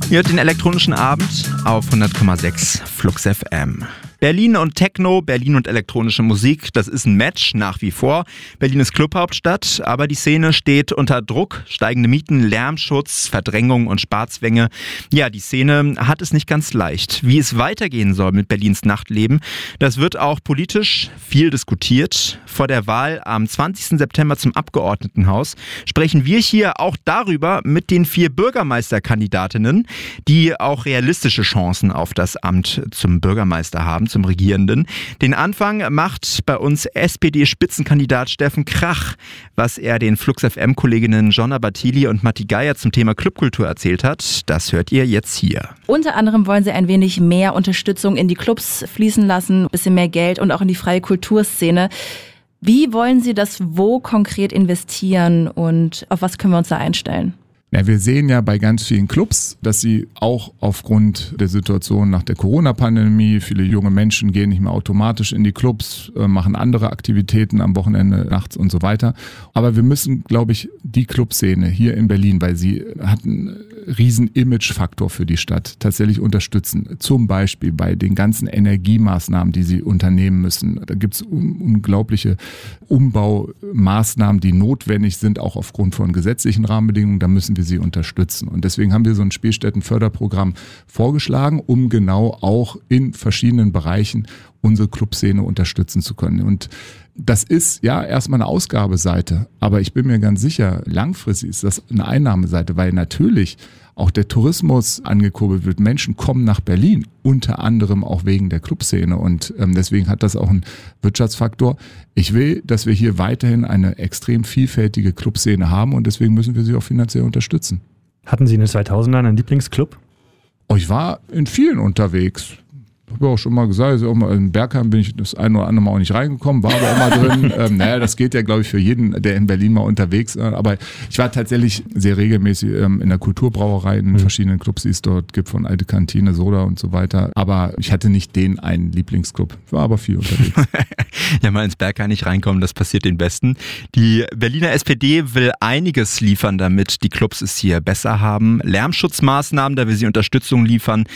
Ihr hört den elektronischen Abend auf 100,6 Flux FM. Berlin und Techno, Berlin und elektronische Musik, das ist ein Match nach wie vor. Berlin ist Clubhauptstadt, aber die Szene steht unter Druck. Steigende Mieten, Lärmschutz, Verdrängung und Sparzwänge. Ja, die Szene hat es nicht ganz leicht. Wie es weitergehen soll mit Berlins Nachtleben, das wird auch politisch viel diskutiert. Vor der Wahl am 20. September zum Abgeordnetenhaus sprechen wir hier auch darüber mit den 4 Bürgermeisterkandidatinnen, die auch realistische Chancen auf das Amt zum Bürgermeister haben, zum Regierenden. Den Anfang macht bei uns SPD-Spitzenkandidat Steffen Krach, was er den Flux FM-Kolleginnen Jonna Battili und Matti Geier zum Thema Clubkultur erzählt hat. Das hört ihr jetzt hier. Unter anderem wollen sie ein wenig mehr Unterstützung in die Clubs fließen lassen, ein bisschen mehr Geld und auch in die freie Kulturszene. Wie wollen Sie das wo konkret investieren und auf was können wir uns da einstellen? Ja, wir sehen ja bei ganz vielen Clubs, dass sie auch aufgrund der Situation nach der Corona-Pandemie, viele junge Menschen gehen nicht mehr automatisch in die Clubs, machen andere Aktivitäten am Wochenende, nachts und so weiter. Aber wir müssen, glaube ich, die Clubszene hier in Berlin, weil sie hat einen riesen Imagefaktor für die Stadt, tatsächlich unterstützen. Zum Beispiel bei den ganzen Energiemaßnahmen, die sie unternehmen müssen. Da gibt es unglaubliche Umbaumaßnahmen, die notwendig sind, auch aufgrund von gesetzlichen Rahmenbedingungen. Da müssen wir sie unterstützen. Und deswegen haben wir so ein Spielstättenförderprogramm vorgeschlagen, um genau auch in verschiedenen Bereichen unsere Clubszene unterstützen zu können. Und das ist ja erstmal eine Ausgabeseite, aber ich bin mir ganz sicher, langfristig ist das eine Einnahmeseite, weil natürlich auch der Tourismus angekurbelt wird. Menschen kommen nach Berlin, unter anderem auch wegen der Clubszene und deswegen hat das auch einen Wirtschaftsfaktor. Ich will, dass wir hier weiterhin eine extrem vielfältige Clubszene haben und deswegen müssen wir sie auch finanziell unterstützen. Hatten Sie in den 2000ern einen Lieblingsclub? Ich war in vielen unterwegs. Ich habe auch schon mal gesagt, in Bergheim bin ich das ein oder andere Mal auch nicht reingekommen, war aber auch mal drin. Das geht ja, glaube ich, für jeden, der in Berlin mal unterwegs ist. Aber ich war tatsächlich sehr regelmäßig in der Kulturbrauerei, in verschiedenen Clubs, die es dort gibt, von Alte Kantine, Soda und so weiter. Aber ich hatte nicht den einen Lieblingsclub. Ich war aber viel unterwegs. Ja, mal ins Bergheim nicht reinkommen, das passiert den Besten. Die Berliner SPD will einiges liefern, damit die Clubs es hier besser haben. Lärmschutzmaßnahmen, da will sie Unterstützung liefern.